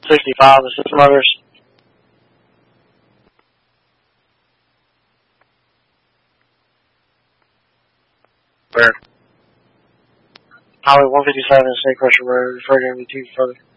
65, assist motors. Where? Highway 157, State Crusher Road, refer to MV2 further.